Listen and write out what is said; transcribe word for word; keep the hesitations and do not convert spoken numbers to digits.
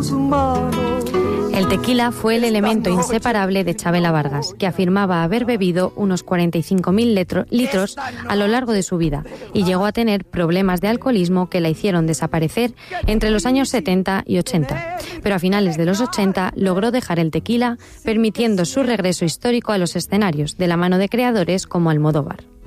tus manos. El tequila fue el elemento inseparable de Chavela Vargas, que afirmaba haber bebido unos cuarenta y cinco mil litros a lo largo de su vida y llegó a tener problemas de alcoholismo que la hicieron desaparecer entre los años setenta y ochenta. Pero a finales de los ochenta logró dejar el tequila, permitiendo su regreso histórico a los escenarios, de la mano de creadores como Almodóvar.